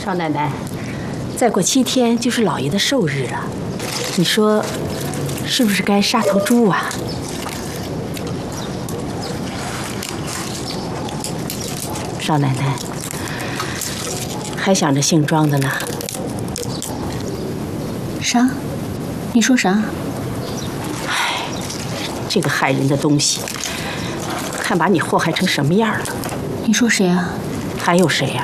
少奶奶，再过7天就是老爷的寿日了，你说是不是该杀头猪啊？少奶奶，还想着姓庄的呢。 啥？你说啥？ 唉，这个害人的东西，看把你祸害成什么样了！ 你说谁啊？ 还有谁呀？